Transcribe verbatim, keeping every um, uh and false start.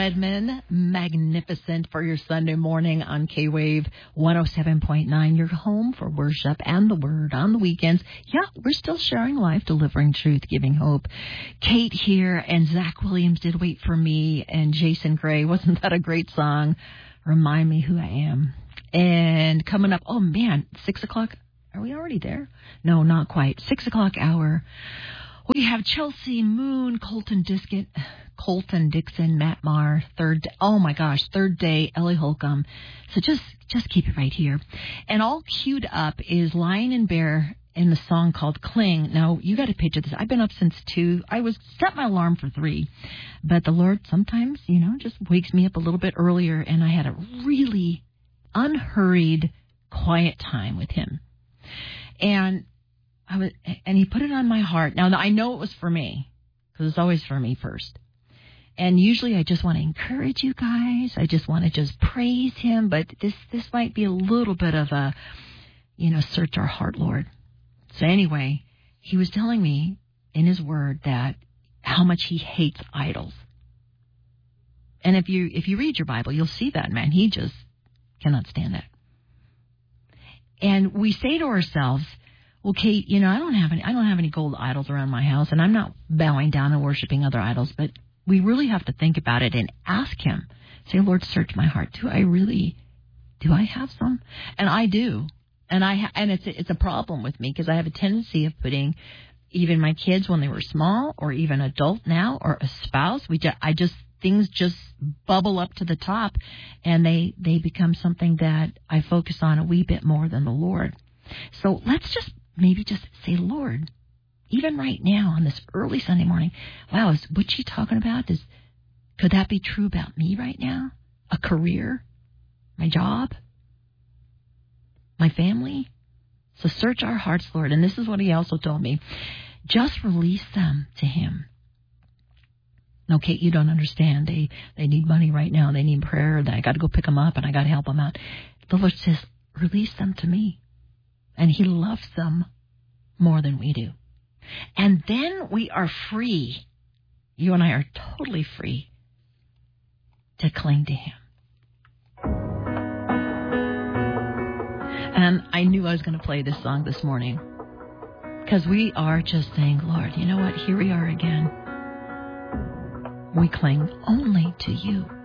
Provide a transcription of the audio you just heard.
Edmund, magnificent for your Sunday morning on K-Wave one oh seven point nine, your home for worship and the word on the weekends. Yeah, we're still sharing life, delivering truth, giving hope. Kate here, and Zach Williams did Wait for Me, and Jason Gray. Wasn't that a great song? Remind Me Who I Am. And coming up, oh man, six o'clock. Are we already there? No, not quite. Six o'clock hour. We have Chelsea Moon, Colton Diskin, Colton Dixon, Matt Maher, third, oh my gosh, third day, Ellie Holcomb. So just, just keep it right here. And all queued up is Lion and Bear in the song called Cling. Now, you got to picture this. I've been up since two. I was set my alarm for three. But the Lord sometimes, you know, just wakes me up a little bit earlier. And I had a really unhurried, quiet time with him. And I was, and he put it on my heart. Now, I know it was for me, because it's always for me first. And usually I just want to encourage you guys. I just want to just praise him. But this, this might be a little bit of a, you know, search our heart, Lord. So anyway, he was telling me in his word that how much he hates idols. And if you, if you read your Bible, you'll see that, man. He just cannot stand that. And we say to ourselves, well, Kate, you know, I don't have any, I don't have any gold idols around my house, and I'm not bowing down and worshiping other idols, but we really have to think about it and ask him. Say, Lord, search my heart. Do I really, do I have some? And I do. And I, ha- and it's, a, it's a problem with me, because I have a tendency of putting even my kids when they were small, or even adult now, or a spouse. We just, I just, things just bubble up to the top, and they, they become something that I focus on a wee bit more than the Lord. So let's just maybe just say, Lord, even right now on this early Sunday morning, wow, is what she's talking about, is, could that be true about me right now? A career? My job? My family? So search our hearts, Lord. And this is what he also told me. Just release them to him. No, Kate, you don't understand. They they need money right now. They need prayer. I got to go pick them up, and I got to help them out. The Lord says, release them to me. And he loves them more than we do. And then we are free. You and I are totally free to cling to him. And I knew I was going to play this song this morning, because we are just saying, Lord, you know what? Here we are again. We cling only to you.